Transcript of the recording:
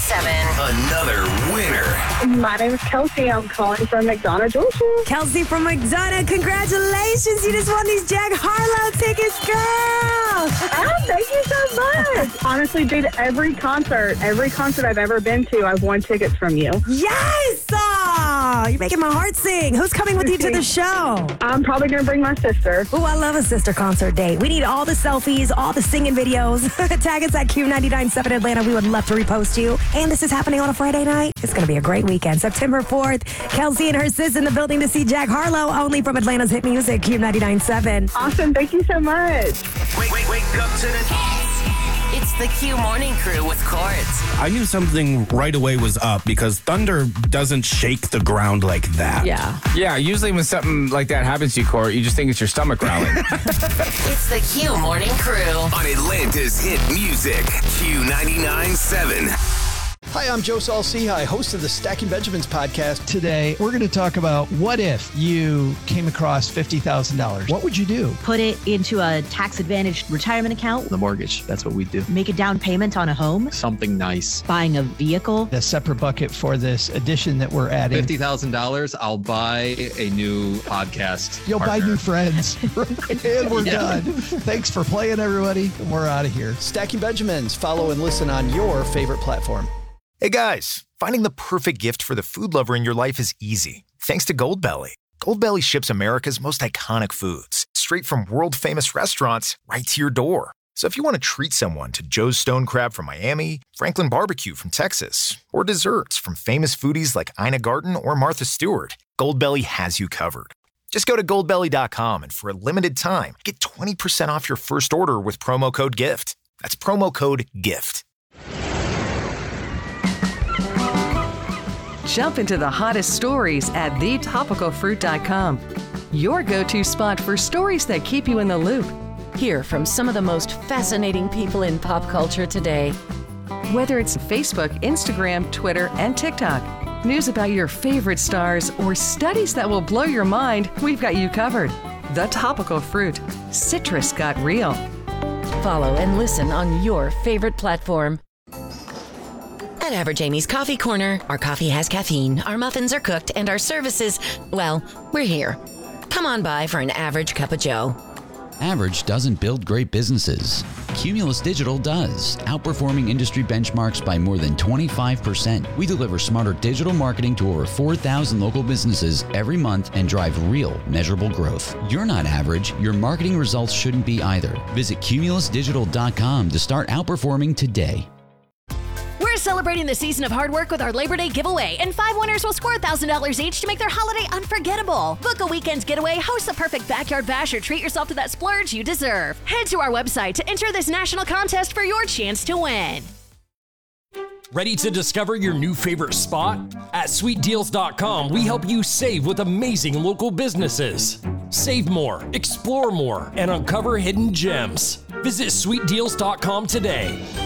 Another winner. My name is Kelsey. I'm calling from McDonough, Georgia. Kelsey from McDonough, congratulations. You just won these Jack Harlow tickets, girl. Oh, thank you so much. Honestly, dude, every concert I've ever been to, I've won tickets from you. Yes! You're making my heart sing. Who's coming with you to the show? I'm probably going to bring my sister. Oh, I love a sister concert date. We need all the selfies, all the singing videos. Tag us at Q997 Atlanta. We would love to repost you. And this is happening on a Friday night. It's going to be a great weekend. September 4th, Kelsey and her sis in the building to see Jack Harlow, only from Atlanta's hit music, Q997. Awesome. Thank you so much. Wake up to the... It's the Q Morning Crew with Courts. I knew something right away was up because thunder doesn't shake the ground like that. Yeah, usually when something like that happens to you, Court, you just think it's your stomach growling. It's the Q Morning Crew on Atlanta's hit music, Q99.7. Hi, I'm Joe Saul-Sehy, host of the Stacking Benjamins podcast. Today, we're going to talk about what if you came across $50,000. What would you do? Put it into a tax-advantaged retirement account. The mortgage, that's what we do. Make a down payment on a home. Something nice. Buying a vehicle. A separate bucket for this addition that we're adding. $50,000, I'll buy a new podcast You'll partner. buy new friends. And we're done. Thanks for playing, everybody. We're out of here. Stacking Benjamins. Follow and listen on your favorite platform. Hey guys, finding the perfect gift for the food lover in your life is easy. Thanks to Goldbelly. Goldbelly ships America's most iconic foods straight from world-famous restaurants right to your door. So if you want to treat someone to Joe's Stone Crab from Miami, Franklin Barbecue from Texas, or desserts from famous foodies like Ina Garten or Martha Stewart, Goldbelly has you covered. Just go to goldbelly.com and for a limited time, get 20% off your first order with promo code GIFT. That's promo code GIFT. Jump into the hottest stories at thetopicalfruit.com. Your go-to spot for stories that keep you in the loop. Hear from some of the most fascinating people in pop culture today. Whether it's Facebook, Instagram, Twitter, and TikTok, news about your favorite stars, or studies that will blow your mind, we've got you covered. The Topical Fruit. Citrus got real. Follow and listen on your favorite platform. At Average Amy's Coffee Corner, our coffee has caffeine, our muffins are cooked, and our services, well, we're here. Come on by for an average cup of joe. Average doesn't build great businesses. Cumulus Digital does, outperforming industry benchmarks by more than 25%. We deliver smarter digital marketing to over 4,000 local businesses every month and drive real, measurable growth. You're not average. Your marketing results shouldn't be either. Visit cumulusdigital.com to start outperforming today. We're celebrating the season of hard work with our Labor Day giveaway, and 5 winners will score $1,000 each to make their holiday unforgettable. Book a weekend's getaway, host the perfect backyard bash, or treat yourself to that splurge you deserve. Head to our website to enter this national contest for your chance to win. Ready to discover your new favorite spot? At sweetdeals.com, we help you save with amazing local businesses. Save more, explore more, and uncover hidden gems. Visit sweetdeals.com today.